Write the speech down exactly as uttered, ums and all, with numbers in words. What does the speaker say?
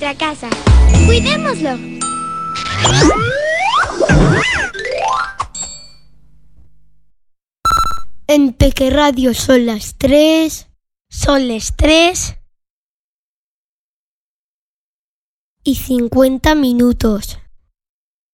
nuestra casa. ¡Cuidémoslo! En Peque Radio son las tres. Son las tres. Y cincuenta minutos.